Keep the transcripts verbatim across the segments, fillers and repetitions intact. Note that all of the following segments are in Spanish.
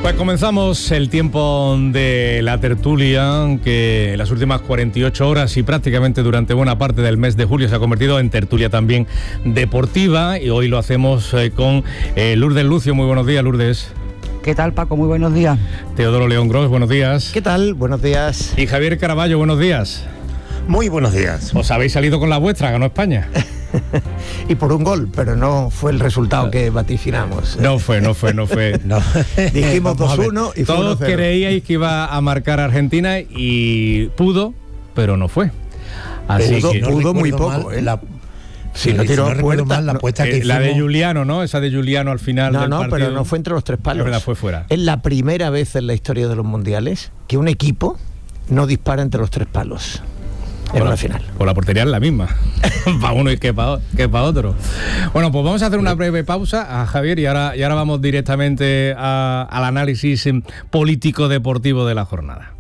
Pues comenzamos el tiempo de la tertulia, que en las últimas cuarenta y ocho horas y prácticamente durante buena parte del mes de julio se ha convertido en tertulia también deportiva, y hoy lo hacemos eh, con eh, Lourdes Lucio. Muy buenos días, Lourdes. ¿Qué tal, Paco? Muy buenos días. Teodoro León Gros, buenos días. ¿Qué tal? Buenos días. Y Javier Caraballo, buenos días. Muy buenos días. Os habéis salido con la vuestra, ganó España. Y por un gol, pero no fue el resultado que vaticinamos. No fue, no fue, no fue. No. Dijimos dos uno y fue Todos creíais que iba a marcar Argentina y pudo, pero no fue. Así pudo, que no pudo muy poco, mal, ¿eh? La, si sí, no tiró si no puerta, mal, la apuesta no, que eh, hicimos... La de Giuliano, ¿no? Esa de Giuliano al final no, del no, partido. pero no fue entre los tres palos. Es verdad, fue fuera. Es la primera vez en la historia de los mundiales que un equipo no dispara entre los tres palos en Con una la, final. Con la portería es la misma. Para uno y que para que para otro. Bueno, pues vamos a hacer una breve pausa a Javier y ahora, y ahora vamos directamente a, al análisis político-deportivo de la jornada.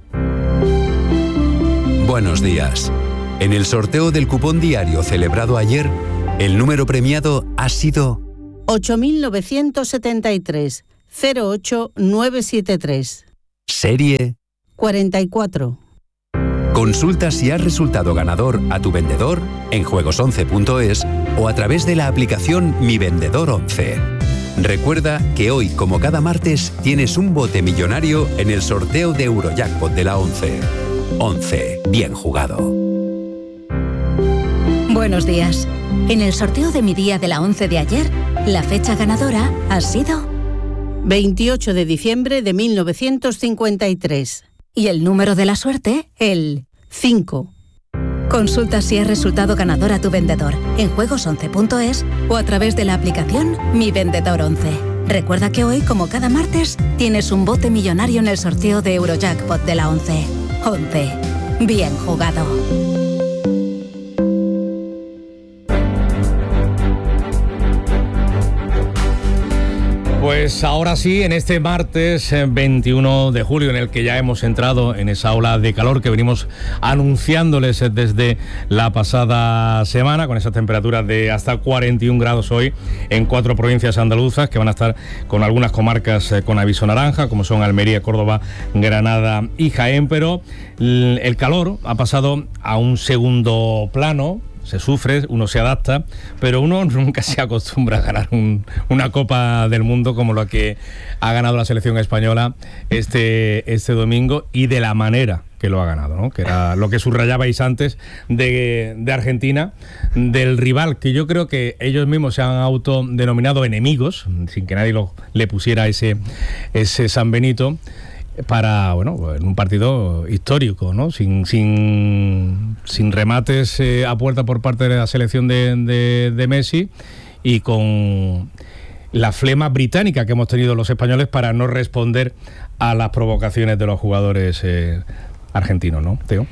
Buenos días. En el sorteo del cupón diario celebrado ayer, el número premiado ha sido ocho mil novecientos setenta y tres cero ocho nueve siete tres. Serie cuarenta y cuatro. Consulta si has resultado ganador a tu vendedor en juegos once punto es o a través de la aplicación Mi Vendedor once. Recuerda que hoy, como cada martes, tienes un bote millonario en el sorteo de Eurojackpot de la once. once. Bien jugado. Buenos días. En el sorteo de mi día de la once de ayer, la fecha ganadora ha sido veintiocho de diciembre de mil novecientos cincuenta y tres. Y el número de la suerte, el cinco. Consulta si has resultado ganador a tu vendedor en juegos once punto es o a través de la aplicación Mi Vendedor once. Recuerda que hoy, como cada martes, tienes un bote millonario en el sorteo de Eurojackpot de la once. once. Bien jugado. Pues ahora sí, en este martes veintiuno de julio, en el que ya hemos entrado en esa ola de calor que venimos anunciándoles desde la pasada semana, con esas temperaturas de hasta cuarenta y un grados hoy en cuatro provincias andaluzas, que van a estar con algunas comarcas con aviso naranja, como son Almería, Córdoba, Granada y Jaén, pero el calor ha pasado a un segundo plano. Se sufre, uno se adapta, pero uno nunca se acostumbra a ganar un, una Copa del Mundo como la que ha ganado la selección española este, este domingo, y de la manera que lo ha ganado, ¿no? Que era lo que subrayabais antes de, de Argentina, del rival que yo creo que ellos mismos se han autodenominado enemigos, sin que nadie lo, le pusiera ese, ese San Benito, para, bueno, en un partido histórico, ¿no? Sin, sin, sin remates eh, a puerta por parte de la selección de, de, de Messi, y con la flema británica que hemos tenido los españoles para no responder a las provocaciones de los jugadores eh, argentinos, ¿no, Teo?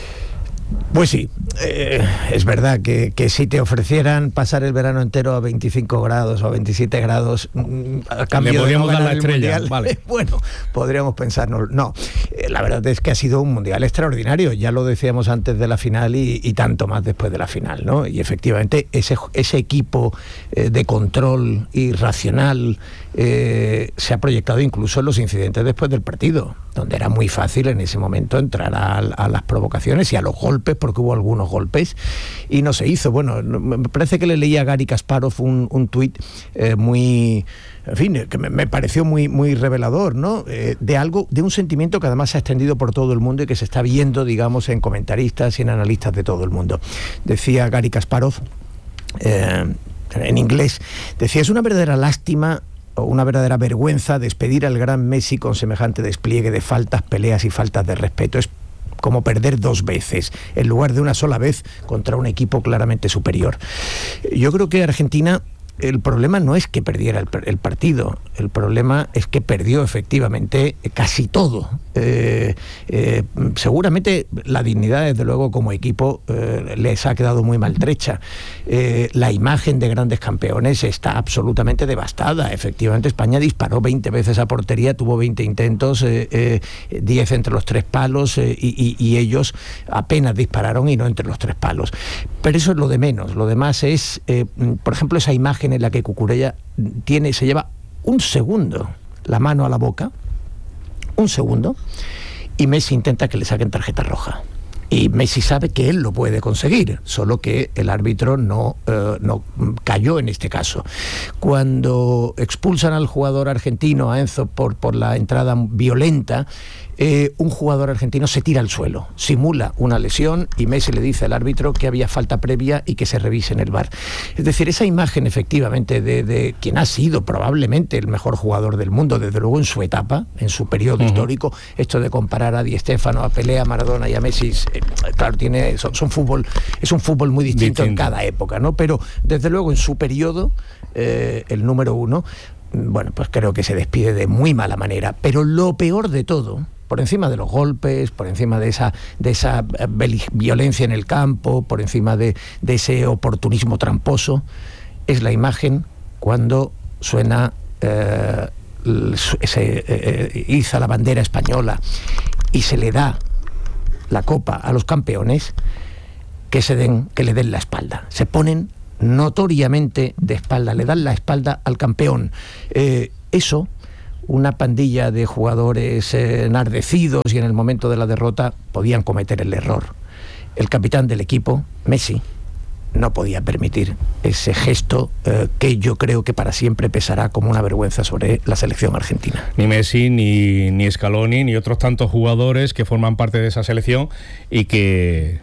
Pues sí, eh, es verdad que, que si te ofrecieran pasar el verano entero a veinticinco grados o a veintisiete grados, a cambio le podríamos de no dar la estrella, mundial, vale. Bueno, podríamos pensarnos. No, eh, la verdad es que ha sido un mundial extraordinario, ya lo decíamos antes de la final y, y tanto más después de la final, ¿no? Y efectivamente ese, ese equipo eh, de control irracional eh, se ha proyectado incluso en los incidentes después del partido, donde era muy fácil en ese momento entrar a, a las provocaciones y a los golpes, porque hubo algunos golpes y no se hizo. Bueno, me parece que le leí a Gary Kasparov un, un tuit eh, muy, en fin, que me, me pareció muy, muy revelador, ¿no? Eh, de algo, de un sentimiento que además se ha extendido por todo el mundo y que se está viendo, digamos, en comentaristas y en analistas de todo el mundo. Decía Gary Kasparov, eh, en inglés, decía: es una verdadera lástima, una verdadera vergüenza despedir al gran Messi con semejante despliegue de faltas, peleas y faltas de respeto. Es como perder dos veces, en lugar de una sola vez, contra un equipo claramente superior. Yo creo que Argentina, el problema no es que perdiera el, el partido, el problema es que perdió efectivamente casi todo. Eh, eh, seguramente la dignidad, desde luego, como equipo eh, les ha quedado muy maltrecha. Eh, la imagen de grandes campeones está absolutamente devastada. Efectivamente, España disparó veinte veces a portería, tuvo veinte intentos, eh, eh, diez entre los tres palos, eh, y, y, y ellos apenas dispararon y no entre los tres palos. Pero eso es lo de menos. Lo demás es, eh, por ejemplo, esa imagen en la que Cucurella tiene, se lleva un segundo la mano a la boca un segundo, y Messi intenta que le saquen tarjeta roja. Y Messi sabe que él lo puede conseguir, solo que el árbitro no, eh, no cayó en este caso. Cuando expulsan al jugador argentino, a Enzo, por, por la entrada violenta, eh, un jugador argentino se tira al suelo, simula una lesión y Messi le dice al árbitro que había falta previa y que se revise en el V A R. Es decir, esa imagen efectivamente de, de quien ha sido probablemente el mejor jugador del mundo, desde luego en su etapa, en su periodo uh-huh. histórico, esto de comparar a Di Stéfano, a Pelé, a Maradona y a Messi, eh, claro, tiene, son, son fútbol, es un fútbol muy distinto, distinto en cada época, ¿no? Pero desde luego en su periodo, eh, el número uno, bueno, pues creo que se despide de muy mala manera. Pero lo peor de todo, por encima de los golpes, por encima de esa, de esa violencia en el campo, por encima de, de ese oportunismo tramposo, es la imagen cuando suena, eh, se eh, iza la bandera española y se le da la copa a los campeones, que se den, que le den la espalda. Se ponen notoriamente de espalda, le dan la espalda al campeón. Eh, eso, una pandilla de jugadores eh, enardecidos y en el momento de la derrota podían cometer el error. El capitán del equipo, Messi, no podía permitir ese gesto eh, que yo creo que para siempre pesará como una vergüenza sobre la selección argentina. Ni Messi, ni, ni Scaloni, ni otros tantos jugadores que forman parte de esa selección y que,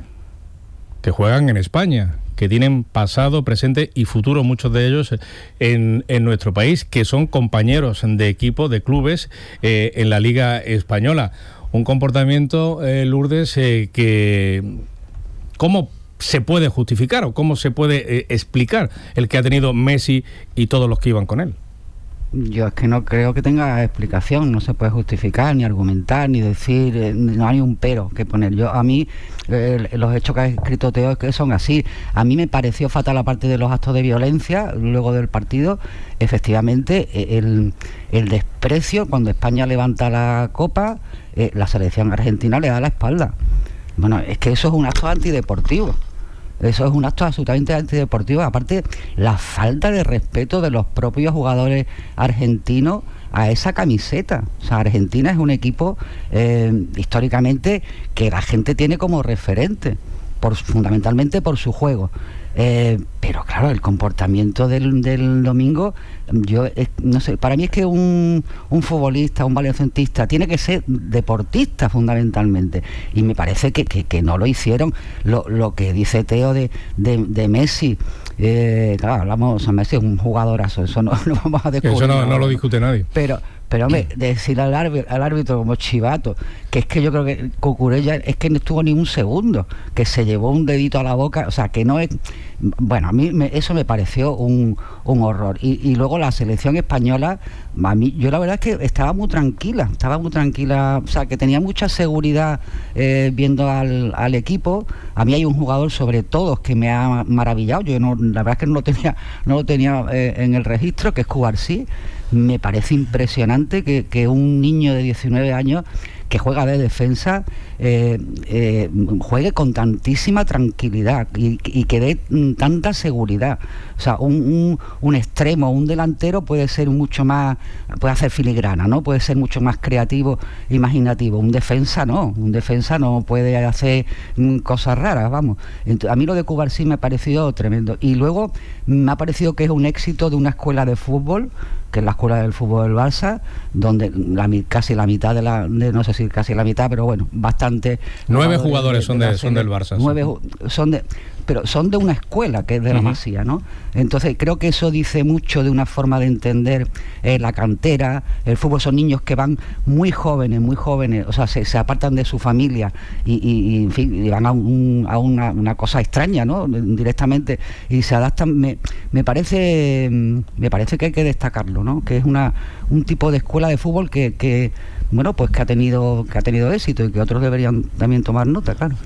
que juegan en España, que tienen pasado, presente y futuro, muchos de ellos en, en nuestro país, que son compañeros de equipo, de clubes eh, en la Liga Española. Un comportamiento, eh, Lourdes, eh, que... ¿Cómo se puede justificar o cómo se puede eh, explicar el que ha tenido Messi y todos los que iban con él? Yo es que no creo que tenga explicación, no se puede justificar, ni argumentar, ni decir, eh, no hay un pero que poner. Yo, a mí, eh, los hechos que ha escrito Teo es que son así. A mí me pareció fatal la parte de los actos de violencia luego del partido. Efectivamente, el, el desprecio, cuando España levanta la copa, eh, la selección argentina le da la espalda. Bueno, es que eso es un acto antideportivo. Eso es un acto absolutamente antideportivo. Aparte, la falta de respeto de los propios jugadores argentinos a esa camiseta. O sea, Argentina es un equipo eh, históricamente que la gente tiene como referente, por, fundamentalmente por su juego. Eh, pero claro, el comportamiento del, del domingo, yo eh, no sé, para mí es que un, un futbolista, un baloncelista tiene que ser deportista fundamentalmente, y me parece que, que, que no lo hicieron. Lo, lo que dice Teo de, de, de Messi, eh, claro, hablamos, Messi es un jugadorazo, eso no lo vamos a descubrir. Eso no, no lo discute nadie. Pero Pero hombre, decirle al árbitro, al árbitro como chivato, que es que yo creo que Cucurella es que no estuvo ni un segundo, que se llevó un dedito a la boca, o sea, que no es... Bueno, a mí me, eso me pareció un, un horror. Y, y luego la selección española, a mí, yo la verdad es que estaba muy tranquila, estaba muy tranquila, o sea, que tenía mucha seguridad eh, viendo al, al equipo. A mí hay un jugador sobre todo que me ha maravillado, yo no, la verdad es que no lo tenía, no lo tenía eh, en el registro, que es Cubarsí. Me parece impresionante que, que un niño de diecinueve años que juega de defensa eh, eh, juegue con tantísima tranquilidad y, y que dé tanta seguridad. O sea, un, un, un extremo, un delantero puede ser mucho más, puede hacer filigrana, ¿no? Puede ser mucho más creativo, imaginativo. Un defensa no, un defensa no puede hacer mm, cosas raras, vamos. Entonces, a mí lo de Cubarsí me ha parecido tremendo. Y luego me ha parecido que es un éxito de una escuela de fútbol, que es la escuela del fútbol del Barça, donde la, casi la mitad de la, de, no sé si casi la mitad, pero bueno, bastante. Nueve jugadores de, son, de, de son del Barça. Nueve sí. son de, pero son de una escuela que es de la uh-huh. Masía, ¿no? Entonces creo que eso dice mucho de una forma de entender eh, la cantera, el fútbol. Son niños que van muy jóvenes, muy jóvenes, o sea, se, se apartan de su familia y, y, y en fin, y van a, un, a una, una cosa extraña, ¿no? Directamente, y se adaptan. Me, me parece, me parece que hay que destacarlo, ¿no? Que es una un tipo de escuela de fútbol que, que bueno, pues que ha tenido que ha tenido éxito y que otros deberían también tomar nota, claro.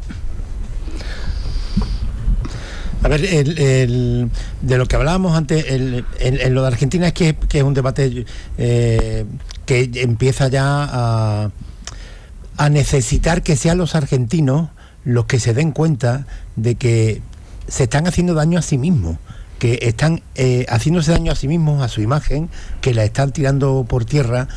A ver, el, el, de lo que hablábamos antes, el, el, el, lo de Argentina es que, que es un debate eh, que empieza ya a, a necesitar que sean los argentinos los que se den cuenta de que se están haciendo daño a sí mismos, que están eh, haciéndose daño a sí mismos, a su imagen, que la están tirando por tierra,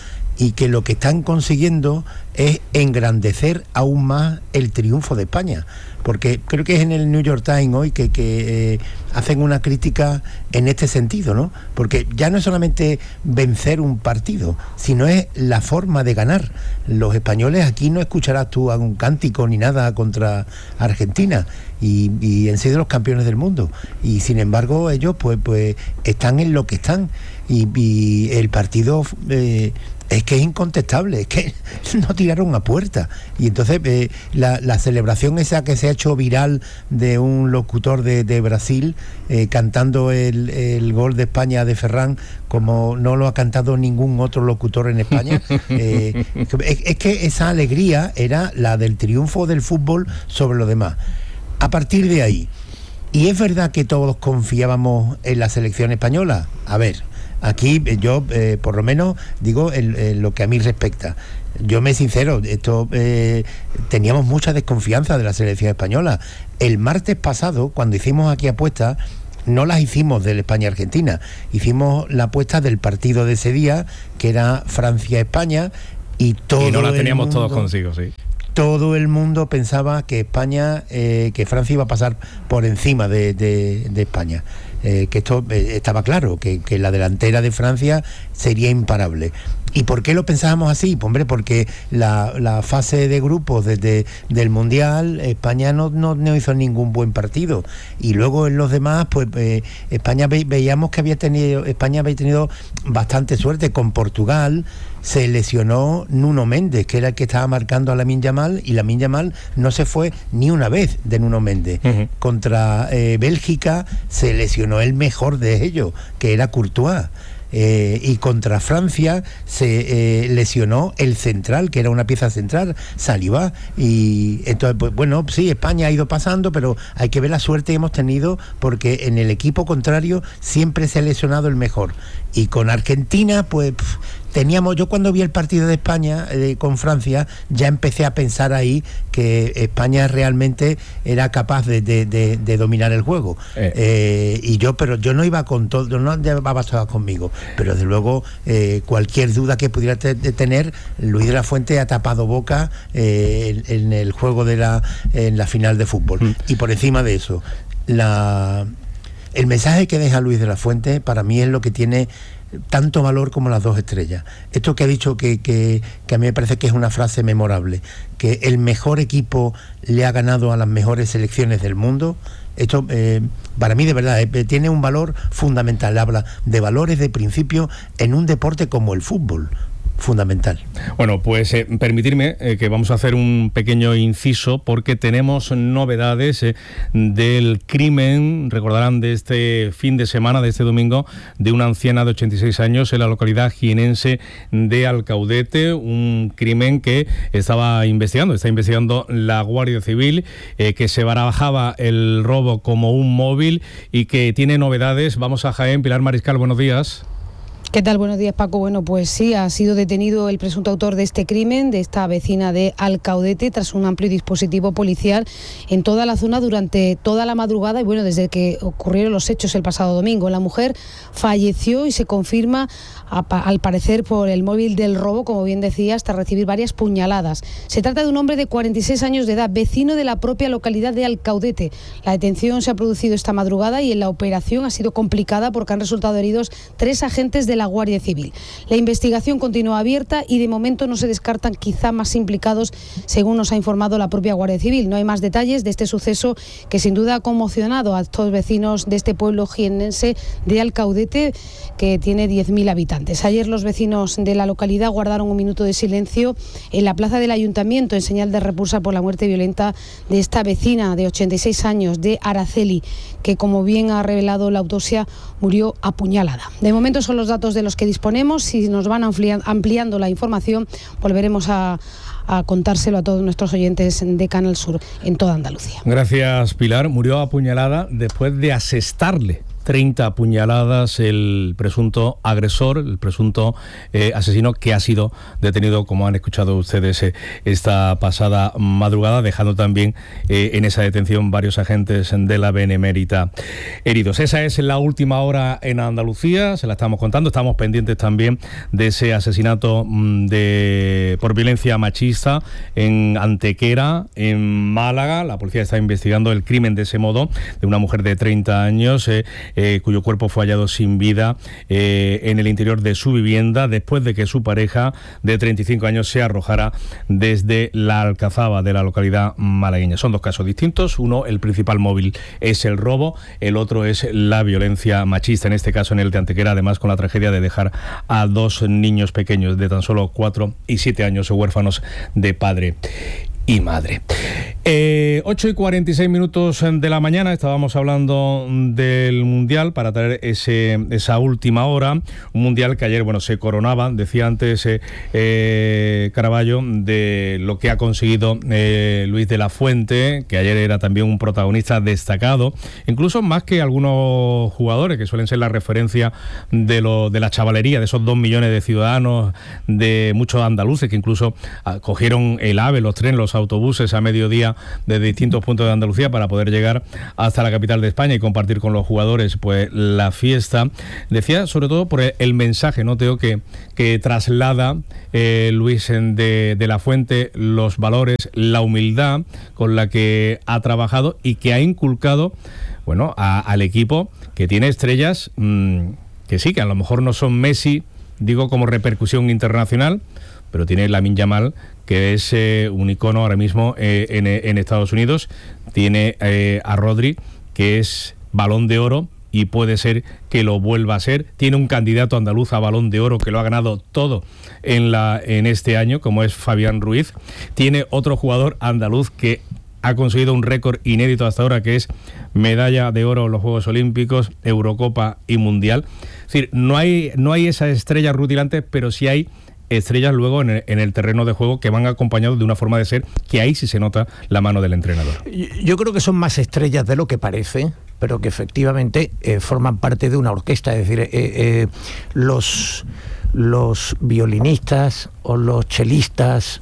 y que lo que están consiguiendo es engrandecer aún más el triunfo de España. Porque creo que es en el New York Times hoy que, que eh, hacen una crítica en este sentido, ¿no? Porque ya no es solamente vencer un partido, sino es la forma de ganar. Los españoles, aquí no escucharás tú algún cántico ni nada contra Argentina, y, y han sido los campeones del mundo. Y sin embargo ellos pues, pues están en lo que están. Y, y el partido... Eh, es que es incontestable, es que no tiraron a puerta. Y entonces eh, la, la celebración esa que se ha hecho viral de un locutor de, de Brasil eh, cantando el, el gol de España de Ferran como no lo ha cantado ningún otro locutor en España, eh, es, es que esa alegría era la del triunfo del fútbol sobre lo demás. A partir de ahí, ¿y es verdad que todos confiábamos en la selección española? A ver, aquí yo, eh, por lo menos, digo en, en lo que a mí respecta. Yo me sincero, esto eh, teníamos mucha desconfianza de la selección española. El martes pasado, cuando hicimos aquí apuestas, no las hicimos del España-Argentina, hicimos la apuesta del partido de ese día, que era Francia-España, y todo y no la teníamos mundo, todos consigo, sí. Todo el mundo pensaba que España, eh, que Francia iba a pasar por encima de, de, de España. Eh, que esto eh, estaba claro, que, que la delantera de Francia sería imparable. ¿Y por qué lo pensábamos así? Pues, hombre, porque la, la fase de grupos desde del Mundial, España no, no, no hizo ningún buen partido. Y luego en los demás, pues eh, España ve, veíamos que había tenido, España había tenido bastante suerte. Con Portugal se lesionó Nuno Méndez, que era el que estaba marcando a Lamine Yamal, y Lamine Yamal no se fue ni una vez de Nuno Méndez. Uh-huh. Contra eh, Bélgica se lesionó el mejor de ellos, que era Courtois. Eh, y contra Francia se eh, lesionó el central, que era una pieza central, Saliba. Y entonces, pues bueno, sí, España ha ido pasando, pero hay que ver la suerte que hemos tenido, porque en el equipo contrario siempre se ha lesionado el mejor. Y con Argentina, pues pff, teníamos, yo cuando vi el partido de España eh, con Francia, ya empecé a pensar ahí que España realmente era capaz de, de, de, de dominar el juego. Eh. Eh, y yo, pero yo no iba con todo, no llevaba todas conmigo, pero desde luego eh, cualquier duda que pudiera te, de tener, Luis de la Fuente ha tapado boca eh, en, en el juego de la, en la final de fútbol. Mm. Y por encima de eso, la el mensaje que deja Luis de la Fuente para mí es lo que tiene tanto valor como las dos estrellas. Esto que ha dicho, que, que, que a mí me parece que es una frase memorable, que el mejor equipo le ha ganado a las mejores selecciones del mundo. Esto eh, para mí de verdad eh, tiene un valor fundamental. Habla de valores de principio en un deporte como el fútbol. Fundamental. Bueno, pues eh, permitirme eh, que vamos a hacer un pequeño inciso, porque tenemos novedades eh, del crimen, recordarán, de este fin de semana, de este domingo, de una anciana de ochenta y seis años en la localidad jienense de Alcaudete, un crimen que estaba investigando, está investigando la Guardia Civil, eh, que se barajaba el robo como un móvil y que tiene novedades. Vamos a Jaén. Pilar Mariscal, buenos días. ¿Qué tal? Buenos días, Paco. Bueno, pues sí, ha sido detenido el presunto autor de este crimen, de esta vecina de Alcaudete, tras un amplio dispositivo policial en toda la zona durante toda la madrugada y bueno, desde que ocurrieron los hechos el pasado domingo. La mujer falleció y se confirma, al parecer, por el móvil del robo, como bien decía, hasta recibir varias puñaladas. Se trata de un hombre de cuarenta y seis años de edad, vecino de la propia localidad de Alcaudete. La detención se ha producido esta madrugada y en la operación ha sido complicada porque han resultado heridos tres agentes de la Guardia Civil. La investigación continúa abierta y de momento no se descartan quizá más implicados, según nos ha informado la propia Guardia Civil. No hay más detalles de este suceso que sin duda ha conmocionado a estos vecinos de este pueblo jienense de Alcaudete, que tiene diez mil habitantes. Ayer los vecinos de la localidad guardaron un minuto de silencio en la plaza del ayuntamiento en señal de repulsa por la muerte violenta de esta vecina de ochenta y seis años de Araceli, que, como bien ha revelado la autopsia, murió apuñalada. De momento son los datos de los que disponemos. Si nos van ampliando la información, volveremos a, a contárselo a todos nuestros oyentes de Canal Sur en toda Andalucía. Gracias, Pilar. Murió apuñalada después de asestarle treinta puñaladas el presunto agresor, el presunto eh, asesino que ha sido detenido, como han escuchado ustedes eh, esta pasada madrugada, dejando también eh, en esa detención varios agentes de la Benemérita heridos. Esa es la última hora en Andalucía, se la estamos contando. Estamos pendientes también de ese asesinato de por violencia machista en Antequera, en Málaga. La policía está investigando el crimen de ese modo de una mujer de treinta años eh, eh, cuyo cuerpo fue hallado sin vida eh, en el interior de su vivienda después de que su pareja de treinta y cinco años se arrojara desde la Alcazaba de la localidad malagueña. Son dos casos distintos. Uno, el principal móvil es el robo, el otro es la violencia machista, en este caso en el de Antequera, además con la tragedia de dejar a dos niños pequeños de tan solo cuatro y siete años huérfanos de padre y madre. Eh, ocho y cuarenta y seis minutos de la mañana, estábamos hablando del Mundial para traer ese, esa última hora, un Mundial que ayer, bueno, se coronaba, decía antes eh, eh, Caraballo, de lo que ha conseguido eh, Luis de la Fuente, que ayer era también un protagonista destacado, incluso más que algunos jugadores que suelen ser la referencia de, lo, de la chavalería, de esos dos millones de ciudadanos, de muchos andaluces que incluso ah, cogieron el AVE, los trenes, los autobuses a mediodía de distintos puntos de Andalucía para poder llegar hasta la capital de España y compartir con los jugadores pues la fiesta. Decía sobre todo por el, el mensaje, ¿no, Teo?, que, que traslada eh, Luis de, de la Fuente, los valores, la humildad con la que ha trabajado y que ha inculcado, bueno, a, al equipo que tiene estrellas mmm, que sí, que a lo mejor no son Messi, digo como repercusión internacional, pero tiene Lamine Yamal, que es eh, un icono ahora mismo eh, en, en Estados Unidos. Tiene eh, a Rodri, que es Balón de Oro y puede ser que lo vuelva a ser. Tiene un candidato andaluz a Balón de Oro que lo ha ganado todo en, la, en este año, como es Fabián Ruiz. Tiene otro jugador andaluz que ha conseguido un récord inédito hasta ahora, que es medalla de oro en los Juegos Olímpicos, Eurocopa y Mundial. Es decir, no hay, no hay esas estrellas rutilantes, pero sí hay estrellas luego en el, en el terreno de juego que van acompañados de una forma de ser que ahí sí se nota la mano del entrenador. Yo creo que son más estrellas de lo que parece, pero que efectivamente eh, forman parte de una orquesta. Es decir, eh, eh, los, los violinistas o los chelistas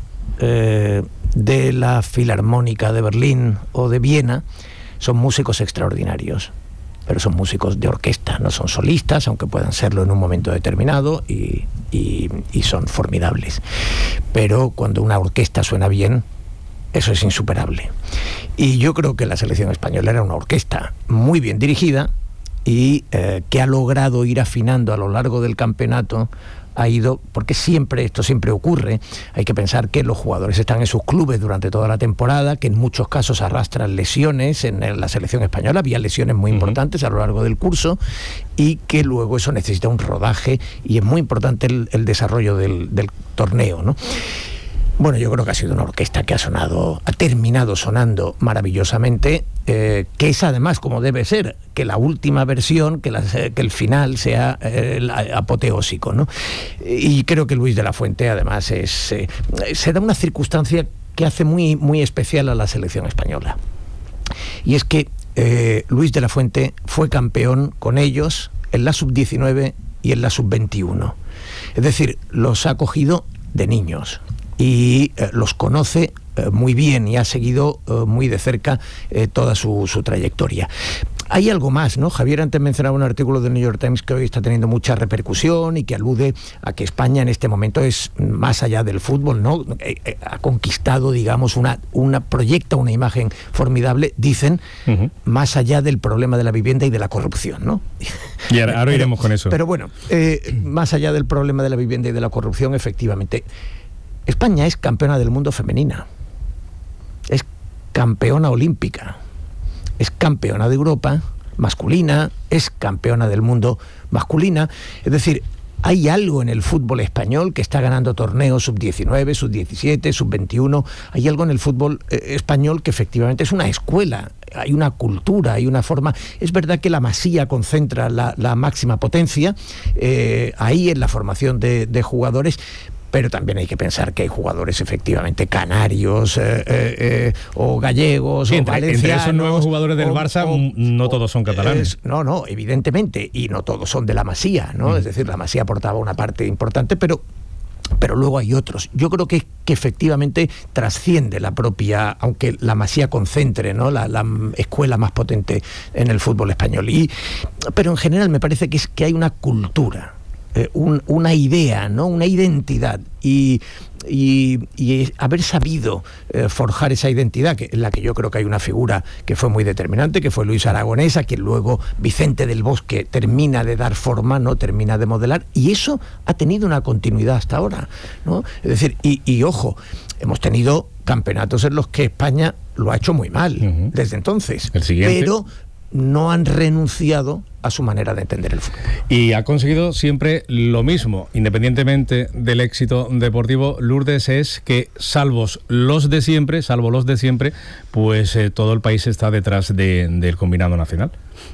eh, de la Filarmónica de Berlín o de Viena son músicos extraordinarios, pero son músicos de orquesta, no son solistas, aunque puedan serlo en un momento determinado, y, y, y son formidables. Pero cuando una orquesta suena bien, eso es insuperable. Y yo creo que la selección española era una orquesta muy bien dirigida y eh, que ha logrado ir afinando a lo largo del campeonato. Ha ido, porque siempre, esto siempre ocurre, hay que pensar que los jugadores están en sus clubes durante toda la temporada, que en muchos casos arrastran lesiones. En la selección española había lesiones muy importantes a lo largo del curso y que luego eso necesita un rodaje y es muy importante el, el desarrollo del, del torneo, ¿no? Bueno, yo creo que ha sido una orquesta que ha sonado, ha terminado sonando maravillosamente, eh, que es además como debe ser, que la última versión, que, la, que el final sea eh, apoteósico, ¿no? Y creo que Luis de la Fuente además es, eh, se da una circunstancia que hace muy, muy especial a la selección española. Y es que eh, Luis de la Fuente fue campeón con ellos en la sub diecinueve y en la sub veintiuno. Es decir, los ha cogido de niños y eh, los conoce eh, muy bien y ha seguido eh, muy de cerca eh, toda su, su trayectoria. Hay algo más, ¿no? Javier antes mencionaba un artículo del New York Times que hoy está teniendo mucha repercusión y que alude a que España en este momento es más allá del fútbol, ¿no? Eh, eh, ha conquistado, digamos, una, una proyecta una imagen formidable, dicen, uh-huh. más allá del problema de la vivienda y de la corrupción, ¿no? Y ahora, ahora iremos pero, con eso. Pero bueno, eh, más allá del problema de la vivienda y de la corrupción, efectivamente, España es campeona del mundo femenina, es campeona olímpica, es campeona de Europa masculina, es campeona del mundo masculina. Es decir, hay algo en el fútbol español que está ganando torneos sub diecinueve, sub diecisiete, sub veintiuno. Hay algo en el fútbol eh, español que efectivamente es una escuela, hay una cultura, hay una forma. Es verdad que la Masía concentra la, la máxima potencia eh, ahí en la formación de, de jugadores, pero también hay que pensar que hay jugadores efectivamente canarios eh, eh, eh, o gallegos sí, o entre, valencianos. Entre esos nuevos jugadores del o, Barça o, no o, todos son catalanes. Es, no, no, evidentemente, y no todos son de la Masía, ¿no? Mm. Es decir, la Masía aportaba una parte importante, pero pero luego hay otros. Yo creo que, que efectivamente trasciende la propia, aunque la Masía concentre, ¿no?, la, la escuela más potente en el fútbol español. Y, pero en general me parece que es que hay una cultura, eh, un, una idea, ¿no?, una identidad, y Y, y haber sabido eh, forjar esa identidad, que en la que yo creo que hay una figura que fue muy determinante, que fue Luis Aragonés, a quien luego Vicente del Bosque termina de dar forma, ¿no?, termina de modelar, y eso ha tenido una continuidad hasta ahora, ¿no? Es decir, y, y ojo, hemos tenido campeonatos en los que España lo ha hecho muy mal, uh-huh, desde entonces, el siguiente, pero no han renunciado a su manera de entender el fútbol. Y ha conseguido siempre lo mismo, independientemente del éxito deportivo. Lourdes, es que salvo los de siempre, salvo los de siempre, pues eh, todo el país está detrás de, del combinado nacional.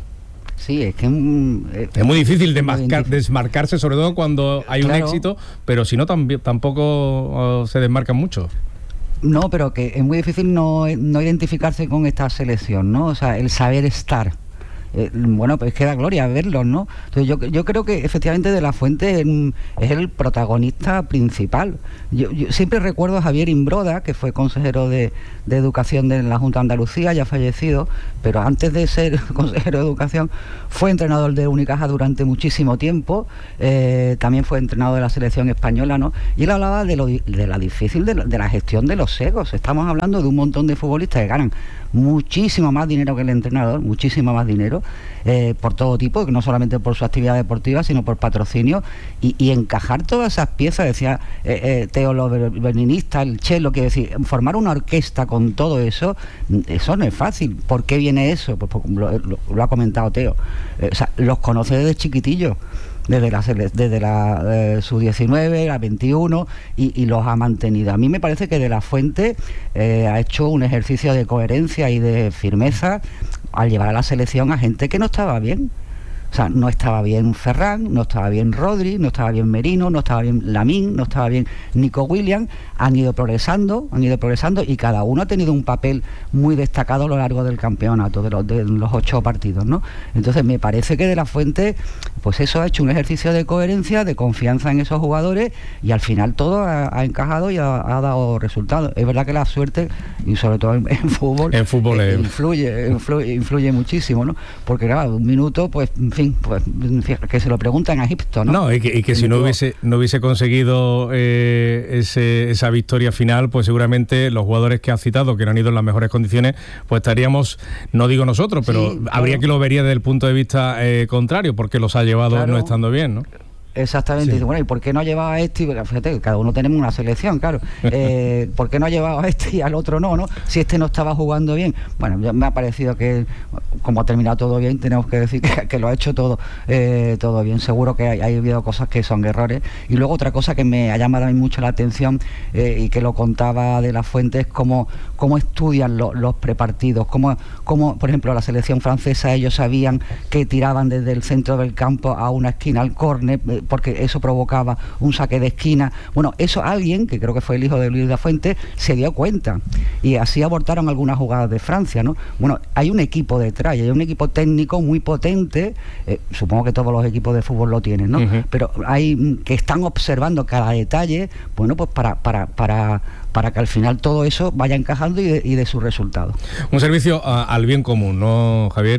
Sí, es que eh, es muy difícil de marcar, desmarcarse, sobre todo cuando hay claro. un éxito, pero si no tam- tampoco uh, se desmarcan mucho. No, pero que es muy difícil no, no identificarse con esta selección, ¿no? O sea, el saber estar. Eh, bueno, pues queda gloria verlos, ¿no? Entonces yo, yo creo que efectivamente De la Fuente es, es el protagonista principal. Yo, yo siempre recuerdo a Javier Imbroda, que fue consejero de, de Educación de la Junta de Andalucía, ya fallecido, pero antes de ser consejero de Educación fue entrenador de Unicaja durante muchísimo tiempo, eh, también fue entrenador de la selección española, ¿no? Y él hablaba de, lo, de la difícil de la, de la gestión de los egos. Estamos hablando de un montón de futbolistas que ganan muchísimo más dinero que el entrenador, muchísimo más dinero, eh, por todo tipo, no solamente por su actividad deportiva, sino por patrocinio, y, y encajar todas esas piezas, decía eh, eh, Teo, lo berninista, el cello, quiero decir, formar una orquesta con todo eso, eso no es fácil. ¿Por qué viene eso? Pues, pues lo, lo, lo ha comentado Teo, eh, o sea, los conoce desde chiquitillos, desde la, desde la eh, sub diecinueve, la veintiuno, y, y los ha mantenido. A mí me parece que De la Fuente eh, ha hecho un ejercicio de coherencia y de firmeza al llevar a la selección a gente que no estaba bien. O sea, no estaba bien Ferran, no estaba bien Rodri, no estaba bien Merino, no estaba bien Lamine, no estaba bien Nico Williams. Han ido progresando, han ido progresando y cada uno ha tenido un papel muy destacado a lo largo del campeonato, de los, de los ocho partidos, ¿no? Entonces me parece que De la Fuente, pues eso, ha hecho un ejercicio de coherencia, de confianza en esos jugadores, y al final todo ha, ha encajado y ha, ha dado resultados. Es verdad que la suerte, y sobre todo en, en fútbol, en fútbol eh, influye, influye, influye muchísimo, ¿no? Porque claro, un minuto, pues en fin, pues que se lo preguntan a Egipto, ¿no? No, y que, y que si no hubiese no hubiese conseguido eh, ese, esa victoria final, pues seguramente los jugadores que has citado, que no han ido en las mejores condiciones, pues estaríamos, no digo nosotros, pero sí, claro, habría que lo vería desde el punto de vista eh, contrario, porque los ha llevado claro, no estando bien, ¿no? Exactamente, sí. Y bueno, ¿y por qué no ha llevado a este? Fíjate, cada uno tenemos una selección, claro. Eh, ¿Por qué no ha llevado a este y al otro no, no? Si este no estaba jugando bien. Bueno, me ha parecido que, como ha terminado todo bien, tenemos que decir que, que lo ha hecho todo eh, todo bien. Seguro que hay, hay habido cosas que son errores. Y luego otra cosa que me ha llamado a mí mucho la atención, eh, y que lo contaba De la Fuente, es cómo, cómo estudian lo, los prepartidos. Cómo, cómo, por ejemplo, la selección francesa, ellos sabían que tiraban desde el centro del campo a una esquina, al córner, eh, porque eso provocaba un saque de esquina. Bueno, eso alguien, que creo que fue el hijo de Luis de la Fuente, se dio cuenta, y así abortaron algunas jugadas de Francia, ¿no? Bueno, hay un equipo detrás, hay un equipo técnico muy potente, eh, supongo que todos los equipos de fútbol lo tienen, ¿no? Uh-huh. Pero hay que están observando cada detalle, bueno, pues para, para, para para que al final todo eso vaya encajando y de, y de su resultado. Un servicio a, al bien común, ¿no, Javier?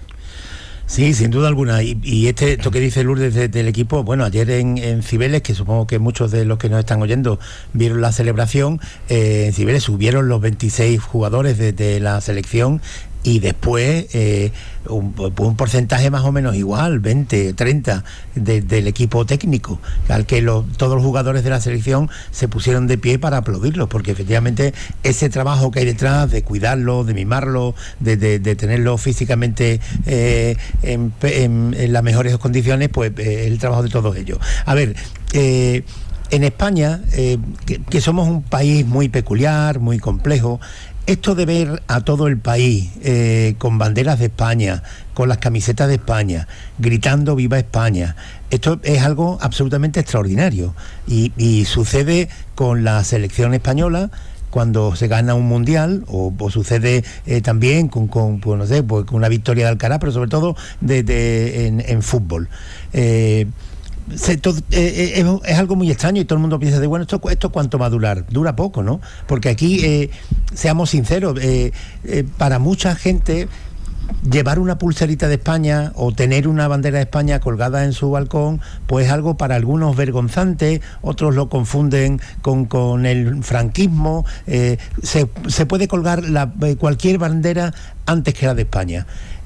Sí, sin duda alguna. Y, y este, esto que dice Lourdes de, del equipo, bueno, ayer en, en Cibeles, que supongo que muchos de los que nos están oyendo vieron la celebración, eh, en Cibeles subieron los veintiséis jugadores de, de la selección, y después eh, un, un porcentaje más o menos igual, veinte, treinta de, del equipo técnico, al que lo, todos los jugadores de la selección se pusieron de pie para aplaudirlos, porque efectivamente ese trabajo que hay detrás de cuidarlo, de mimarlo, de, de, de tenerlo físicamente eh, en, en, en las mejores condiciones, pues eh, el trabajo de todos ellos. A ver, eh, en España, eh, que, que somos un país muy peculiar, muy complejo, esto de ver a todo el país eh, con banderas de España, con las camisetas de España, gritando viva España, esto es algo absolutamente extraordinario y, y sucede con la selección española cuando se gana un mundial, o, o sucede eh, también con, con pues no sé, pues con una victoria de Alcaraz, pero sobre todo de, de, en, en fútbol. Eh, Se, todo, eh, es, es algo muy extraño y todo el mundo piensa de bueno, esto, esto cuánto va a durar, dura poco, ¿no? Porque aquí, eh, seamos sinceros, eh, eh, para mucha gente llevar una pulserita de España o tener una bandera de España colgada en su balcón, pues es algo para algunos vergonzante, otros lo confunden con, con el franquismo, eh, se, se puede colgar la, cualquier bandera antes que la de España.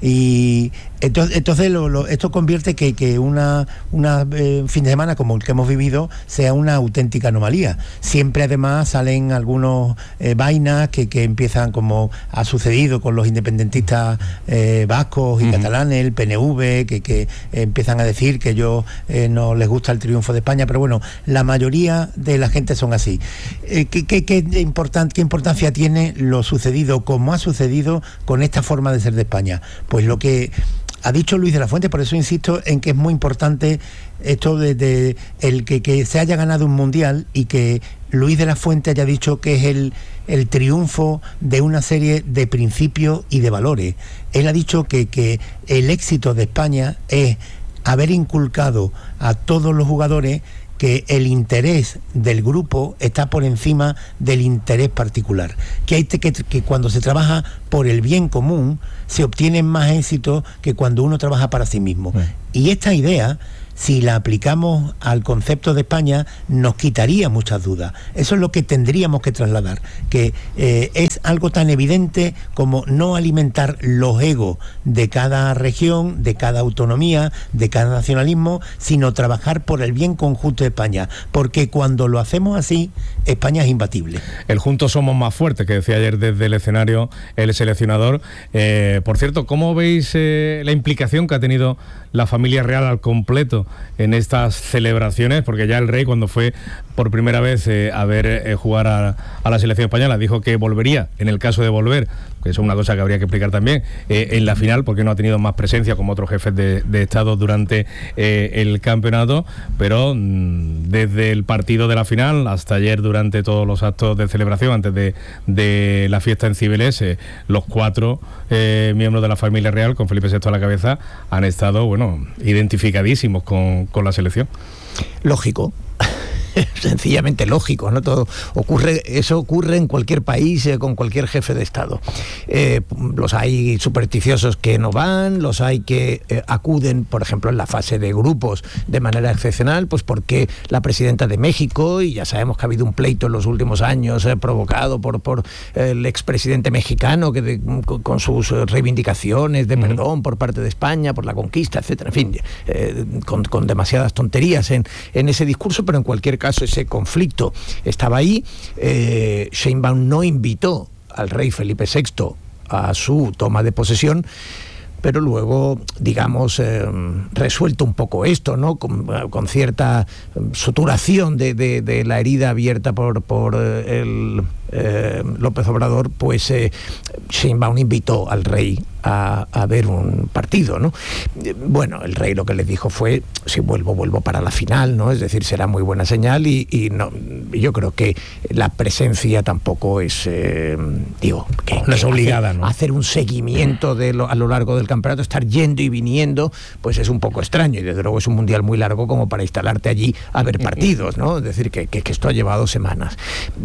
Y entonces, entonces lo, lo, esto convierte que, que una, una eh, fin de semana como el que hemos vivido sea una auténtica anomalía. Siempre además salen algunos eh, vainas que, que empiezan, como ha sucedido con los independentistas eh, vascos y uh-huh. catalanes, el P N V, que, que eh, empiezan a decir que ellos eh, no les gusta el triunfo de España, pero bueno, la mayoría de la gente son así. Eh, ¿qué, qué, qué, importan, ¿Qué importancia tiene lo sucedido, como ha sucedido con esta forma de ser de España? Pues lo que ha dicho Luis de la Fuente, por eso insisto en que es muy importante esto de, de el que, que se haya ganado un mundial y que Luis de la Fuente haya dicho que es el, el triunfo de una serie de principios y de valores. Él ha dicho que, que el éxito de España es haber inculcado a todos los jugadores que el interés del grupo está por encima del interés particular, que hay que, que cuando se trabaja por el bien común se obtienen más éxitos que cuando uno trabaja para sí mismo. Sí. Y esta idea, si la aplicamos al concepto de España, nos quitaría muchas dudas. Eso es lo que tendríamos que trasladar, que eh, es algo tan evidente como no alimentar los egos de cada región, de cada autonomía, de cada nacionalismo, sino trabajar por el bien conjunto de España, porque cuando lo hacemos así, España es imbatible. El juntos somos más fuertes, que decía ayer desde el escenario el seleccionador. Eh, por cierto, ¿cómo veis eh, la implicación que ha tenido la familia real al completo en estas celebraciones? Porque ya el rey, cuando fue por primera vez eh, a ver eh, jugar a, a la selección española, dijo que volvería, en el caso de volver, que eso es una cosa que habría que explicar también, eh, en la final, porque no ha tenido más presencia como otros jefes de, de Estado durante eh, el campeonato, pero mmm, desde el partido de la final hasta ayer, durante todos los actos de celebración, antes de, de la fiesta en Cibeles, eh, los cuatro eh, miembros de la familia real, con Felipe sexto a la cabeza, han estado, bueno, identificadísimos con, con la selección. Lógico. Sencillamente lógico, ¿no? Todo ocurre, eso ocurre en cualquier país, eh, con cualquier jefe de Estado. Eh, los hay supersticiosos que no van, los hay que eh, acuden, por ejemplo, en la fase de grupos de manera excepcional, pues porque la presidenta de México, y ya sabemos que ha habido un pleito en los últimos años eh, provocado por, por eh, el expresidente mexicano, que de, con, con sus reivindicaciones de perdón por parte de España, por la conquista, etcétera, en fin, eh, con, con demasiadas tonterías en, en ese discurso, pero en cualquier caso ese conflicto estaba ahí. eh, Sheinbaum no invitó al rey Felipe sexto a su toma de posesión, pero luego, digamos, eh, resuelto un poco esto, ¿no? Con, con cierta suturación de, de, de la herida abierta por, por el eh, López Obrador, pues eh, Sheinbaum invitó al rey a, a ver un partido, ¿no? Bueno, el rey lo que le dijo fue: si vuelvo, vuelvo para la final, ¿no? Es decir, será muy buena señal, y, y no, yo creo que la presencia tampoco es, eh, digo, que, no es que obligada, hacer, ¿no? Hacer un seguimiento de lo, a lo largo del campeonato, estar yendo y viniendo, pues es un poco extraño, y desde luego es un mundial muy largo como para instalarte allí a ver partidos, ¿no? Es decir, que, que, que esto ha llevado semanas.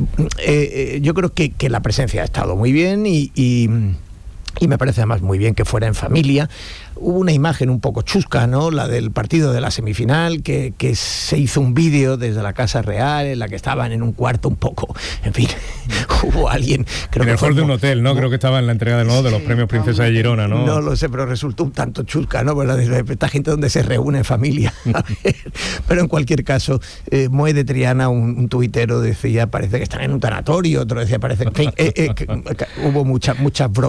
Eh, eh, yo creo que, que la presencia ha estado muy bien, y, y y me parece además muy bien que fuera en familia. Hubo una imagen un poco chusca, ¿no? La del partido de la semifinal, que, que se hizo un vídeo desde la Casa Real, en la que estaban en un cuarto un poco, en fin, hubo alguien... Creo en el que hall de como, un hotel, ¿no? Como, creo que estaba en la entrega de nuevo de los sí, premios Princesa de Girona, ¿no? No lo sé, pero resultó un tanto chusca, ¿no? ¿Verdad? Esta gente donde se reúne en familia. Pero en cualquier caso, eh, Moe de Triana, un, un tuitero, decía, parece que están en un tanatorio, otro decía, parece que... En fin, eh, eh, que hubo muchas muchas bromas.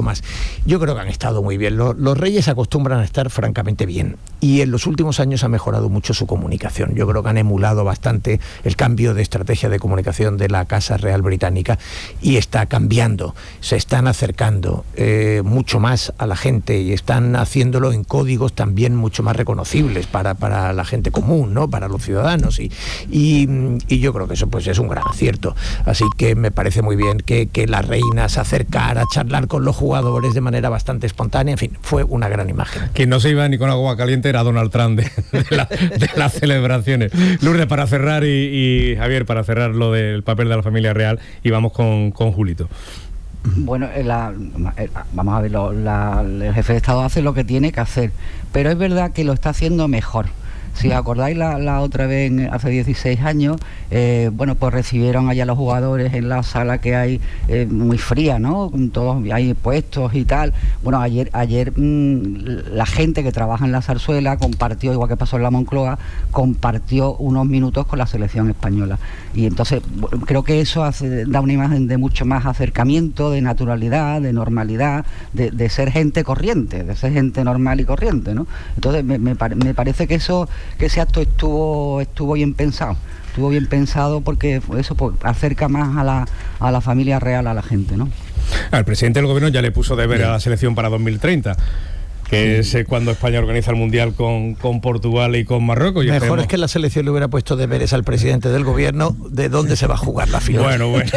Yo creo que han estado muy bien. Los, los reyes acostumbran a estar francamente bien y en los últimos años ha mejorado mucho su comunicación. Yo creo que han emulado bastante el cambio de estrategia de comunicación de la Casa Real Británica y está cambiando. Se están acercando eh, mucho más a la gente y están haciéndolo en códigos también mucho más reconocibles para, para la gente común, ¿no? Para los ciudadanos y, y, y yo creo que eso pues es un gran acierto. Así que me parece muy bien que, que la reina se acercara a charlar con los jugadores de manera bastante espontánea. En fin, fue una gran imagen. Quien no se iba ni con agua caliente era Donald Trump de, de, la, de las celebraciones. Lourdes, para cerrar, y, y Javier, para cerrar lo del papel de la familia real, y vamos con, con Julito. Bueno, la, vamos a ver, lo, la, el jefe de Estado hace lo que tiene que hacer, pero es verdad que lo está haciendo mejor. Si acordáis la, la otra vez, hace dieciséis años, eh, bueno, pues recibieron allá a los jugadores en la sala que hay eh, muy fría, ¿no? Todos hay puestos y tal. Bueno, ayer ayer mmm, la gente que trabaja en la zarzuela compartió, igual que pasó en la Moncloa, compartió unos minutos con la selección española. Y entonces creo que eso hace, da una imagen de mucho más acercamiento, de naturalidad, de normalidad, de, de ser gente corriente, de ser gente normal y corriente, ¿no? Entonces me, me, me parece que eso que ese acto estuvo estuvo bien pensado, estuvo bien pensado porque eso pues, acerca más a la, a la familia real a la gente, ¿no? El presidente del gobierno ya le puso deber a la selección para dos mil treinta, que es eh, cuando España organiza el Mundial con, con Portugal y con Marruecos. Y Mejor esperemos... es que la selección le hubiera puesto deberes al presidente del gobierno de dónde se va a jugar la final. Bueno, bueno.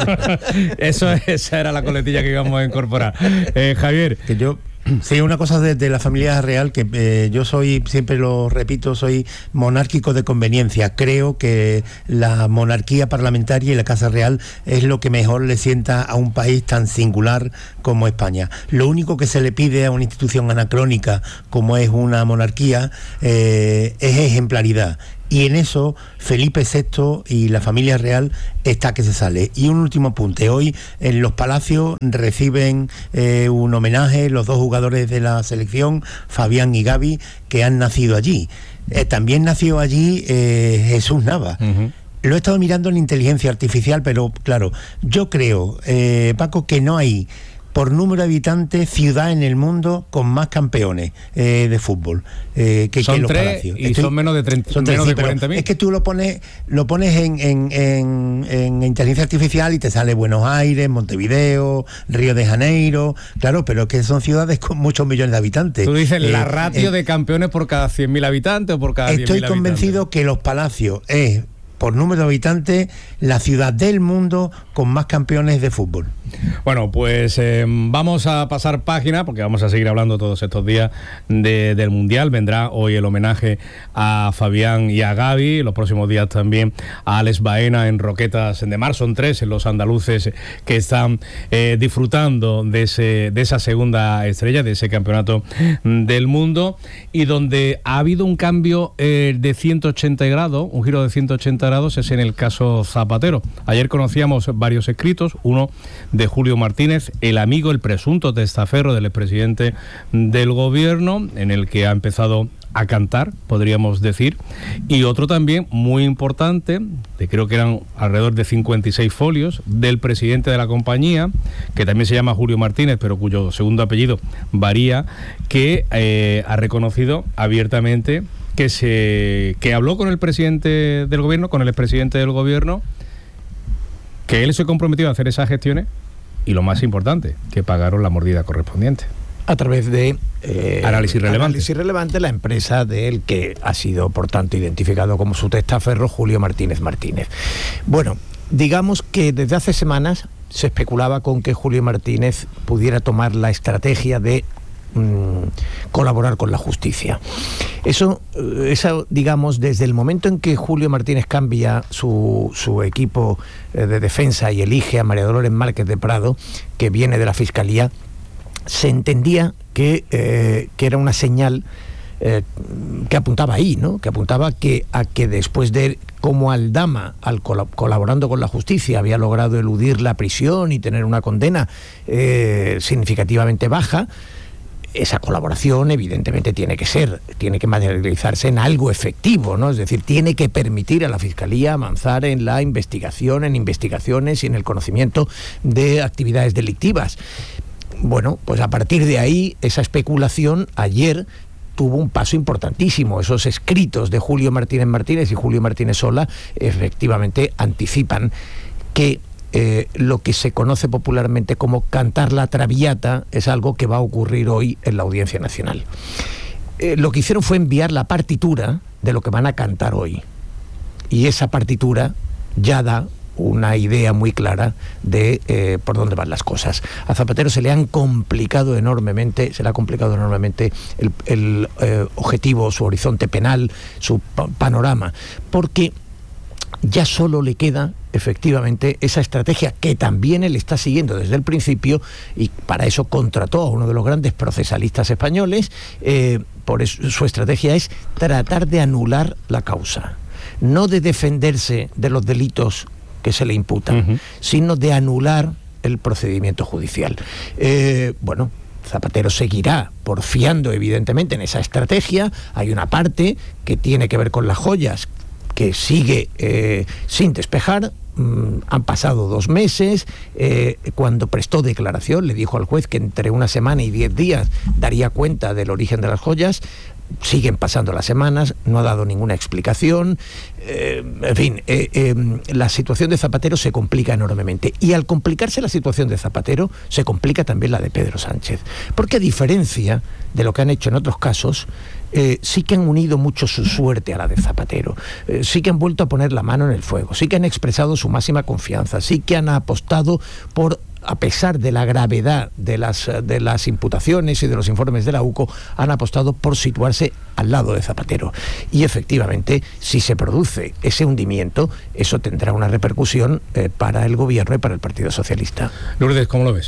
Eso, esa era la coletilla que íbamos a incorporar. Eh, Javier. Que yo... Sí, una cosa de, de la familia real, que eh, yo soy, siempre lo repito, soy monárquico de conveniencia. Creo que la monarquía parlamentaria y la Casa Real es lo que mejor le sienta a un país tan singular como España. Lo único que se le pide a una institución anacrónica como es una monarquía eh, es ejemplaridad. Y en eso Felipe sexto y la familia real está que se sale. Y un último apunte. Hoy en los Palacios reciben eh, un homenaje los dos jugadores de la selección, Fabián y Gavi, que han nacido allí. Eh, también nació allí eh, Jesús Navas. Uh-huh. Lo he estado mirando en inteligencia artificial, pero claro, yo creo, eh, Paco, que no hay por número de habitantes ciudad en el mundo con más campeones eh, de fútbol eh, que, son que los tres Palacios. Y Estoy, son menos de, treinta, son menos tres, de cuarenta mil. Es que tú lo pones lo pones en, en, en, en inteligencia artificial y te sale Buenos Aires, Montevideo, Río de Janeiro, claro, pero es que son ciudades con muchos millones de habitantes. Tú dices eh, la ratio eh, de campeones por cada cien mil habitantes o por cada diez mil habitantes. Estoy convencido que los Palacios es, por número de habitantes, la ciudad del mundo con más campeones de fútbol. Bueno, pues eh, vamos a pasar página, porque vamos a seguir hablando todos estos días de, del Mundial. Vendrá hoy el homenaje a Fabián y a Gavi, los próximos días también a Alex Baena en Roquetas de Mar. Son tres los andaluces que están eh, disfrutando de, ese, de esa segunda estrella, de ese campeonato del mundo, y donde ha habido un cambio eh, de ciento ochenta grados, un giro de ciento ochenta grados, es en el caso Zapatero. Ayer conocíamos varios escritos, uno de Julio Martínez, el amigo, el presunto testaferro del expresidente del gobierno, en el que ha empezado a cantar, podríamos decir, y otro también muy importante, de creo que eran alrededor de cincuenta y seis folios, del presidente de la compañía, que también se llama Julio Martínez, pero cuyo segundo apellido varía, que eh, ha reconocido abiertamente que se que habló con el presidente del gobierno, con el expresidente del gobierno, que él se comprometió a hacer esas gestiones y lo más importante, que pagaron la mordida correspondiente. A través de eh, análisis relevante. Análisis relevante, la empresa del que ha sido, por tanto, identificado como su testaferro, Julio Martínez Martínez. Bueno, digamos que desde hace semanas se especulaba con que Julio Martínez pudiera tomar la estrategia de mmm, colaborar con la justicia. Eso, eso, digamos, desde el momento en que Julio Martínez cambia su, su equipo de defensa y elige a María Dolores Márquez de Prado, que viene de la Fiscalía, se entendía que, eh, que era una señal eh, que apuntaba ahí, ¿no? Que apuntaba que, a que después de como Aldama, al col- colaborando con la justicia, había logrado eludir la prisión y tener una condena eh, significativamente baja, esa colaboración evidentemente tiene que ser, tiene que materializarse en algo efectivo, ¿no? Es decir, tiene que permitir a la Fiscalía avanzar en la investigación, en investigaciones y en el conocimiento de actividades delictivas. bueno, pues a partir de ahí, esa especulación ayer tuvo un paso importantísimo. Esos escritos de Julio Martínez Martínez y Julio Martínez Sola efectivamente anticipan que eh, lo que se conoce popularmente como cantar la Traviata es algo que va a ocurrir hoy en la Audiencia Nacional. Eh, lo que hicieron fue enviar la partitura de lo que van a cantar hoy. Y esa partitura ya da una idea muy clara de eh, por dónde van las cosas. A Zapatero se le han complicado enormemente, se le ha complicado enormemente el, el eh, objetivo, su horizonte penal, su pa- panorama, porque ya solo le queda efectivamente esa estrategia que también él está siguiendo desde el principio, y para eso contrató a uno de los grandes procesalistas españoles. Eh, por eso su estrategia es tratar de anular la causa, no de defenderse de los delitos que se le imputan, uh-huh. sino de anular el procedimiento judicial. Eh, bueno, Zapatero seguirá porfiando evidentemente en esa estrategia. Hay una parte que tiene que ver con las joyas que sigue eh, sin despejar. Mm, han pasado dos meses. Eh, cuando prestó declaración le dijo al juez que entre una semana y diez días daría cuenta del origen de las joyas. Siguen pasando las semanas, no ha dado ninguna explicación. Eh, en fin, eh, eh, la situación de Zapatero se complica enormemente. Y al complicarse la situación de Zapatero, se complica también la de Pedro Sánchez. Porque a diferencia de lo que han hecho en otros casos, eh, sí que han unido mucho su suerte a la de Zapatero. Eh, sí que han vuelto a poner la mano en el fuego. Sí que han expresado su máxima confianza. Sí que han apostado por, a pesar de la gravedad de las, de las imputaciones y de los informes de la U C O, han apostado por situarse al lado de Zapatero. Y efectivamente, si se produce ese hundimiento, eso tendrá una repercusión eh, para el gobierno y para el Partido Socialista. Lourdes, ¿cómo lo ves?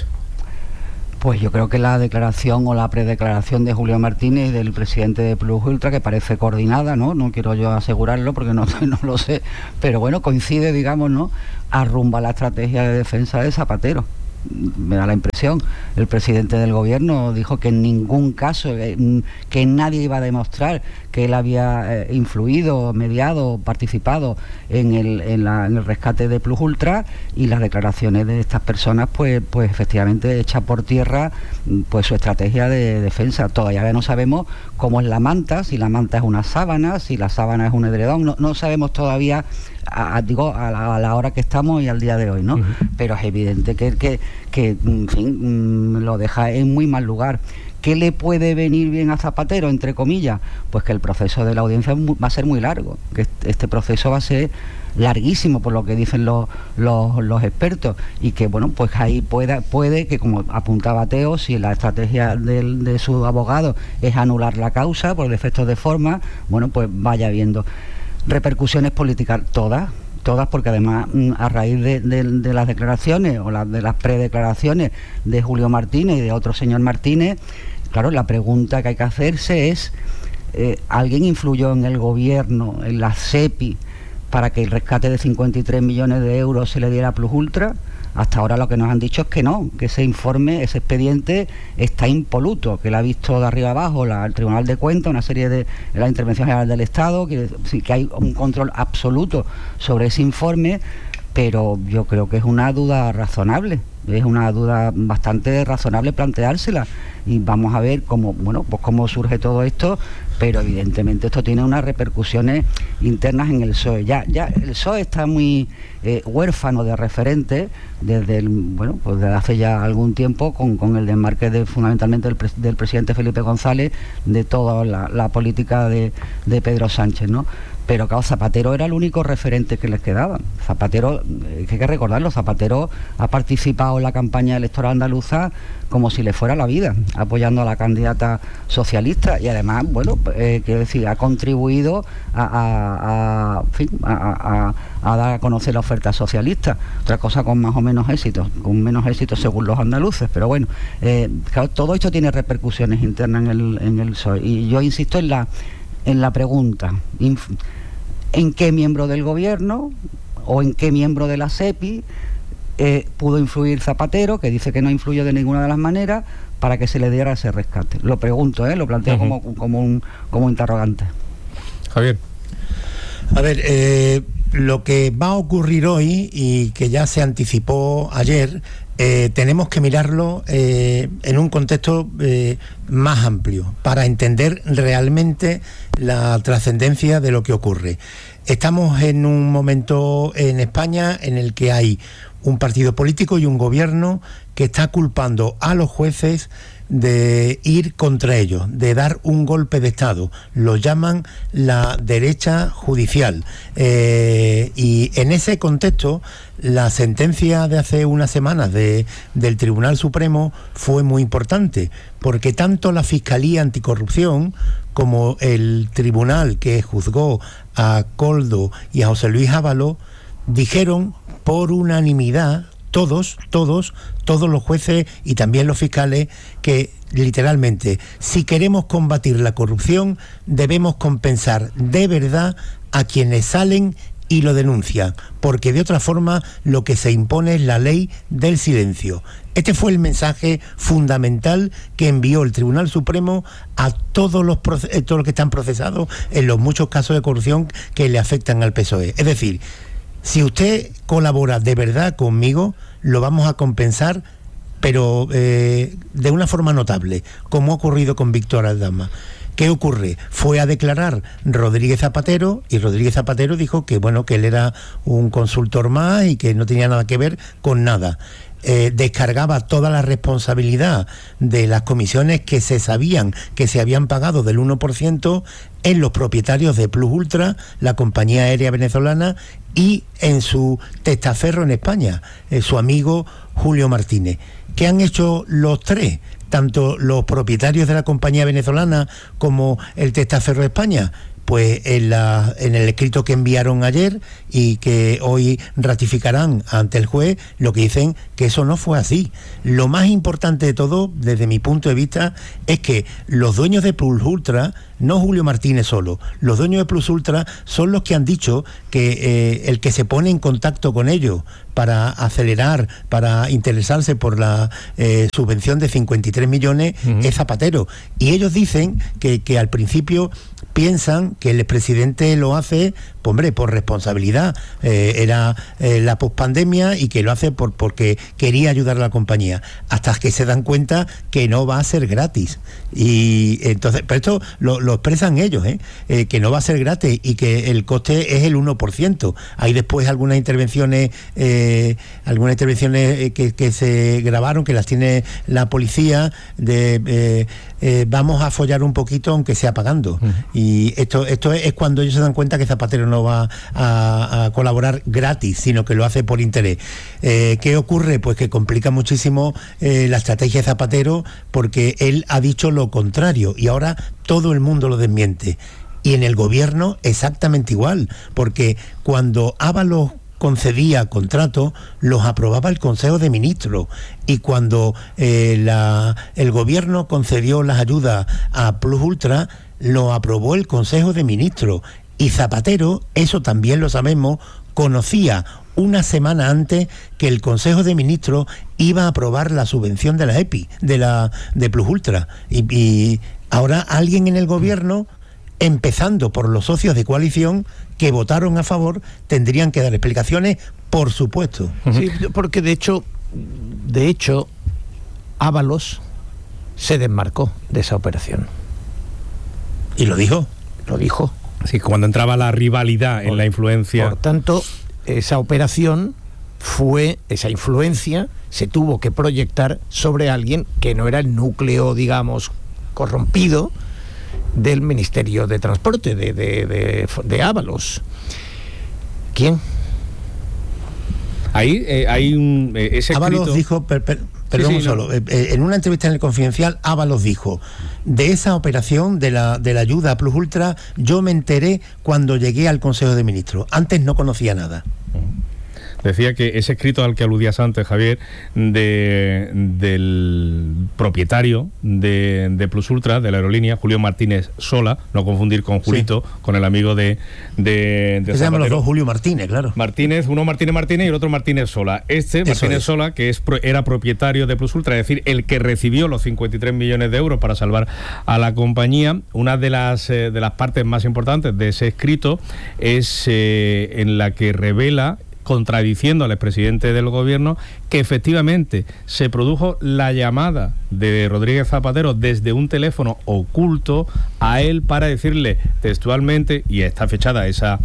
Pues yo creo que la declaración o la predeclaración de Julio Martínez, del presidente de Plus Ultra, que parece coordinada, ¿no? No quiero yo asegurarlo porque no, no lo sé, pero bueno, coincide, digamos, ¿no? Arrumba la estrategia de defensa de Zapatero. Me da la impresión. El presidente del gobierno dijo que en ningún caso, eh, que nadie iba a demostrar que él había eh, influido, mediado, participado en el, en, la, en el rescate de Plus Ultra, y las declaraciones de estas personas pues, pues efectivamente echa por tierra pues su estrategia de defensa. Todavía no sabemos cómo es la manta, si la manta es una sábana, si la sábana es un edredón, no, no sabemos todavía. A, a, digo, a la, a la hora que estamos y al día de hoy, ¿no? Uh-huh. Pero es evidente que, que, que, en fin, lo deja en muy mal lugar. ¿Qué le puede venir bien a Zapatero, entre comillas? Pues que el proceso de la audiencia va a ser muy largo, que este proceso va a ser larguísimo, por lo que dicen los, los, los expertos, y que, bueno, pues ahí pueda, puede que, como apuntaba Teo, si la estrategia de, de su abogado es anular la causa por defectos de forma, bueno, pues vaya viendo. Repercusiones políticas, todas, todas, porque además a raíz de, de, de las declaraciones o la, de las predeclaraciones de Julio Martínez y de otro señor Martínez, claro, la pregunta que hay que hacerse es, eh, ¿alguien influyó en el gobierno, en la SEPI, para que el rescate de cincuenta y tres millones de euros se le diera a Plus Ultra? Hasta ahora lo que nos han dicho es que no, que ese informe, ese expediente está impoluto, que lo ha visto de arriba abajo la, el Tribunal de Cuentas, una serie de la Intervención General del Estado, que, que hay un control absoluto sobre ese informe, pero yo creo que es una duda razonable, es una duda bastante razonable planteársela, y vamos a ver cómo, bueno, pues cómo surge todo esto, pero evidentemente esto tiene unas repercusiones internas en el P S O E. Ya, ya el P S O E está muy eh, huérfano de referentes desde el, bueno, pues desde hace ya algún tiempo, con, con el desmarque de, fundamentalmente del, del presidente Felipe González, de toda la, la política de, de Pedro Sánchez, ¿no? Pero claro, Zapatero era el único referente que les quedaba. Zapatero, eh, que hay que recordarlo, Zapatero ha participado en la campaña electoral andaluza como si le fuera la vida, apoyando a la candidata socialista, y además, bueno, eh, quiero decir, ha contribuido a, a, a, en fin, a, a, a dar a conocer la oferta socialista. Otra cosa con más o menos éxito, con menos éxito según los andaluces, pero bueno, eh, claro, todo esto tiene repercusiones internas en el, en el P S O E, y yo insisto en la en la pregunta, ¿en qué miembro del gobierno o en qué miembro de la SEPI eh, pudo influir Zapatero, que dice que no influyó de ninguna de las maneras, para que se le diera ese rescate? Lo pregunto, ¿eh? Lo planteo uh-huh. como, como, un, como interrogante. Javier. A ver, eh, lo que va a ocurrir hoy, y que ya se anticipó ayer, eh, tenemos que mirarlo eh, en un contexto eh, más amplio para entender realmente la trascendencia de lo que ocurre. Estamos en un momento en España en el que hay un partido político y un gobierno que está culpando a los jueces de ir contra ellos, de dar un golpe de Estado. Lo llaman la derecha judicial. Eh, y en ese contexto, la sentencia de hace unas semanas de, del Tribunal Supremo fue muy importante, porque tanto la Fiscalía Anticorrupción como el tribunal que juzgó a Koldo y a José Luis Ábalos dijeron por unanimidad, todos, todos, todos los jueces y también los fiscales, que literalmente, si queremos combatir la corrupción, debemos compensar de verdad a quienes salen y lo denuncian, porque de otra forma lo que se impone es la ley del silencio. Este fue el mensaje fundamental que envió el Tribunal Supremo a todos los, proces- todos los que están procesados en los muchos casos de corrupción que le afectan al P S O E. Es decir, si usted colabora de verdad conmigo, lo vamos a compensar, pero eh, de una forma notable, como ha ocurrido con Víctor Aldama. ¿Qué ocurre? Fue a declarar Rodríguez Zapatero y Rodríguez Zapatero dijo que, bueno, que él era un consultor más y que no tenía nada que ver con nada. Eh, descargaba toda la responsabilidad de las comisiones que se sabían que se habían pagado del uno por ciento en los propietarios de Plus Ultra, la compañía aérea venezolana, y en su testaferro en España, eh, su amigo Julio Martínez. ¿Qué han hecho los tres? Tanto los propietarios de la compañía venezolana como el testaferro de España. Pues en, la, en el escrito que enviaron ayer y que hoy ratificarán ante el juez, lo que dicen que eso no fue así. Lo más importante de todo, desde mi punto de vista, es que los dueños de Plus Ultra, no Julio Martínez solo, los dueños de Plus Ultra son los que han dicho que eh, el que se pone en contacto con ellos para acelerar, para interesarse por la eh, subvención de cincuenta y tres millones uh-huh. es Zapatero. Y ellos dicen que, que al principio piensan que el expresidente lo hace, pues, hombre, por responsabilidad, eh, era eh, la pospandemia y que lo hace por porque quería ayudar a la compañía, hasta que se dan cuenta que no va a ser gratis. Y entonces, pero esto lo, lo expresan ellos, ¿eh? Eh, que no va a ser gratis y que el coste es el uno por ciento. Hay después algunas intervenciones, eh, algunas intervenciones que, que se grabaron, que las tiene la policía, de eh, eh, vamos a follar un poquito aunque sea pagando. Uh-huh. Y esto, esto es, es cuando ellos se dan cuenta que Zapatero no va a, a colaborar gratis, sino que lo hace por interés. Eh, ¿Qué ocurre? Pues que complica muchísimo eh, la estrategia de Zapatero, porque él ha dicho lo contrario y ahora todo el mundo lo desmiente. Y en el gobierno exactamente igual, porque cuando Ábalos concedía contratos, los aprobaba el Consejo de Ministros, y cuando eh, la, el gobierno concedió las ayudas a Plus Ultra, lo aprobó el Consejo de Ministros. Y Zapatero, eso también lo sabemos, conocía una semana antes que el Consejo de Ministros iba a aprobar la subvención de la EPI, de la de Plus Ultra. Y, y ahora alguien en el gobierno, empezando por los socios de coalición que votaron a favor, tendrían que dar explicaciones, por supuesto. Sí, porque de hecho, de hecho, Ábalos se desmarcó de esa operación. ¿Y lo dijo? Lo dijo. Sí, cuando entraba la rivalidad en por, la influencia. Por tanto, esa operación fue, esa influencia se tuvo que proyectar sobre alguien que no era el núcleo, digamos, corrompido del Ministerio de Transporte, de, de, de, de Ábalos. ¿Quién? Ahí eh, hay un... Eh, ese Ábalos escrito... dijo... Per, per, Perdón, sí, sí, solo. No. Eh, en una entrevista en El Confidencial, Ábalos dijo: de esa operación de la, de la ayuda a Plus Ultra, yo me enteré cuando llegué al Consejo de Ministros. Antes no conocía nada. Decía que ese escrito al que aludías antes, Javier, de, del propietario de, de Plus Ultra, de la aerolínea, Julio Martínez Sola, no confundir con Julito, sí, con el amigo de, de, de se llaman los dos Julio Martínez, claro. Martínez, uno Martínez Martínez y el otro Martínez Sola. Este, Eso Martínez es. Sola, que es era propietario de Plus Ultra, es decir, el que recibió los cincuenta y tres millones de euros para salvar a la compañía. Una de las, eh, de las partes más importantes de ese escrito es eh, en la que revela contradiciendo al expresidente del gobierno, que efectivamente se produjo la llamada de Rodríguez Zapatero desde un teléfono oculto a él para decirle textualmente, y está fechada esa,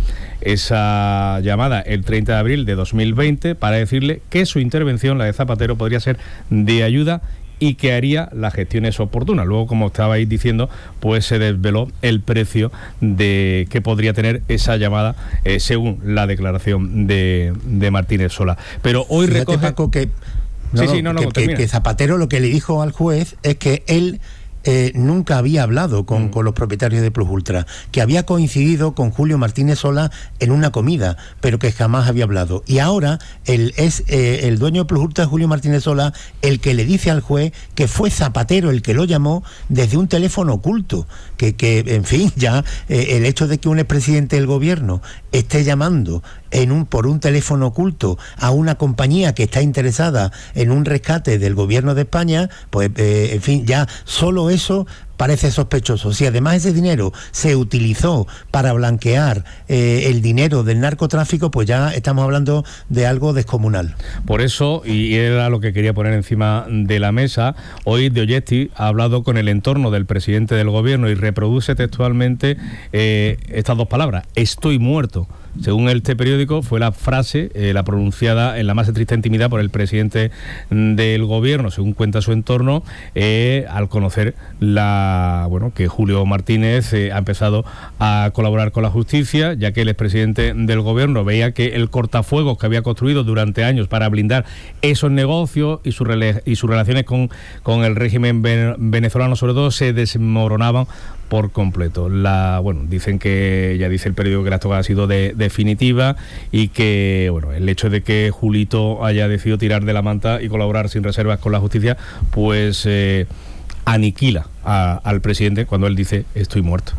esa llamada el treinta de abril de dos mil veinte, para decirle que su intervención, la de Zapatero, podría ser de ayuda y que haría las gestiones oportunas. Luego, como estabais diciendo, pues se desveló el precio de que podría tener esa llamada, eh, según la declaración de, de Martínez Sola. Pero hoy Fíjate, recoge... Paco, que, no, sí, sí, no, no, que, que, que Zapatero lo que le dijo al juez es que él Eh, nunca había hablado con, mm. con los propietarios de Plus Ultra, que había coincidido con Julio Martínez Sola en una comida, pero que jamás había hablado. Y ahora el, es eh, el dueño de Plus Ultra, Julio Martínez Sola, el que le dice al juez que fue Zapatero el que lo llamó desde un teléfono oculto, que, que en fin, ya eh, el hecho de que un expresidente del gobierno esté llamando en un, por un teléfono oculto a una compañía que está interesada en un rescate del gobierno de España, pues eh, en fin, ya solo eso parece sospechoso. Si además ese dinero se utilizó para blanquear eh, el dinero del narcotráfico, pues ya estamos hablando de algo descomunal. Por eso, y era lo que quería poner encima de la mesa, hoy De Olletti ha hablado con el entorno del presidente del gobierno y reproduce textualmente eh, estas dos palabras: estoy muerto. Según este periódico, fue la frase, eh, la pronunciada en la más estricta intimidad por el presidente del gobierno, según cuenta su entorno, eh, al conocer la bueno que Julio Martínez eh, ha empezado a colaborar con la justicia, ya que el expresidente del gobierno veía que el cortafuegos que había construido durante años para blindar esos negocios y, su rele- y sus relaciones con, con el régimen ven- venezolano, sobre todo, se desmoronaban por completo. La, bueno, dicen que, ya dice el periódico, que la esto ha sido de, definitiva, y que bueno, el hecho de que Julito haya decidido tirar de la manta y colaborar sin reservas con la justicia, pues eh, aniquila a, al presidente cuando él dice estoy muerto.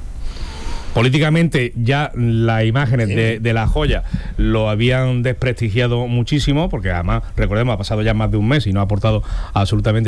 Políticamente ya las imágenes de, de La Joya lo habían desprestigiado muchísimo, porque además, recordemos, ha pasado ya más de un mes y no ha aportado absolutamente